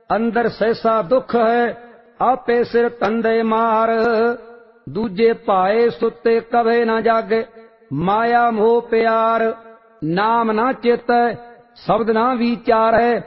अंदर सहसा दुख है, आपे सिर तंदे मार। दूजे पाए सुते कभे न जागे, माया मोह प्यार। नाम ना चेतै, शब्द ना विचार है,